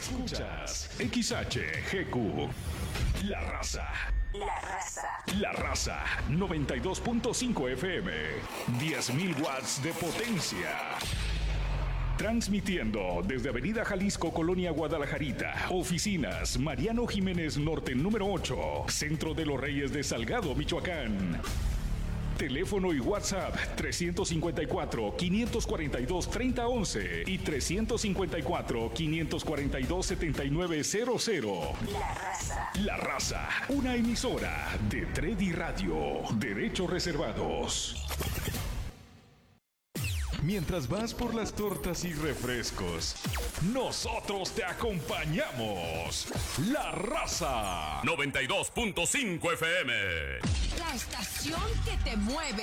Escuchas XHGQ. La Raza. La Raza. La Raza 92.5 FM. 10.000 watts de potencia. Transmitiendo desde Avenida Jalisco, Colonia Guadalajarita. Oficinas Mariano Jiménez Norte, número 8. Centro de los Reyes de Salgado, Michoacán. Teléfono y WhatsApp 354-542-3011 y 354-542-7900. La Raza. La Raza, una emisora de Tredi Radio. Derechos reservados. Mientras vas por las tortas y refrescos, nosotros te acompañamos. La Raza 92.5 FM. La estación que te mueve.